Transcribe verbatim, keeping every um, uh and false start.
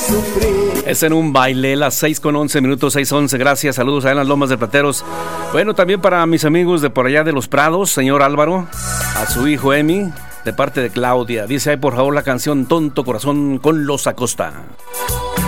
sufrir. Es en un baile, las seis con once minutos, seis once, gracias, saludos allá en las Lomas de Plateros. Bueno, también para mis amigos de por allá de Los Prados, señor Álvaro, a su hijo Emi, de parte de Claudia. Dice ahí por favor la canción Tonto Corazón con Los Acosta.